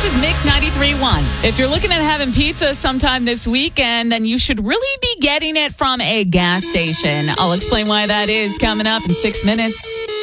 is Mix 93.1. If you're looking at having pizza sometime this weekend, then you should really be getting it from a gas station. I'll explain why that is coming up in 6 minutes.